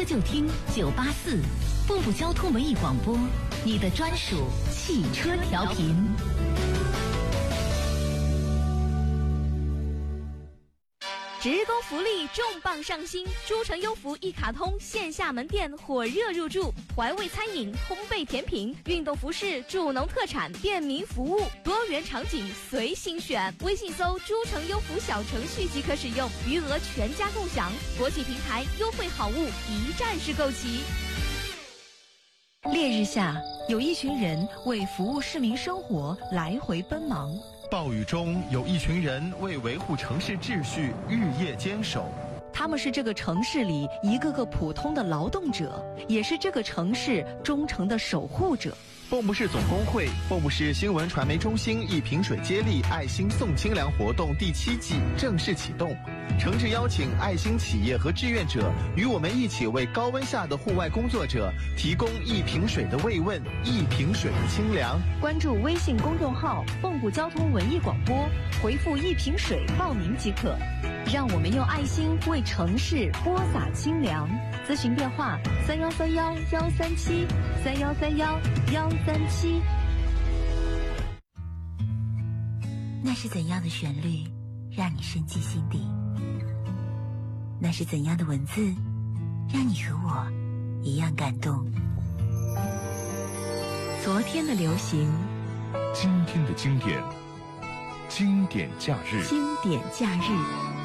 车就听984，蚌埠交通文艺广播，你的专属汽车调频。 职工福利重磅上新，诸城优福一卡通线下门店火热入驻，怀味餐饮、烘焙甜品、运动服饰、助农特产、便民服务，多元场景随心选。微信搜诸城优福小程序即可使用，余额全家共享，国际平台优惠好物一站式购齐。 烈日下，有一群人为服务市民生活来回奔忙。 暴雨中，有一群人为维护城市秩序日夜坚守。 他们是这个城市里一个个普通的劳动者，也是这个城市忠诚的守护者。 蚌埠市总工会、蚌埠市新闻传媒中心一瓶水接力爱心送清凉活动第7季正式启动，诚挚邀请爱心企业和志愿者与我们一起为高温下的户外工作者提供一瓶水的慰问，一瓶水的清凉。 关注微信公众号蚌埠交通文艺广播，回复一瓶水报名即可。让我们用爱心为城市播撒清凉。咨询电话3131-137，3131-137。 那是怎样的旋律让你深记心底？那是怎样的文字让你和我一样感动？ 昨天的流行， 今天的经典，经典假日， 经典假日。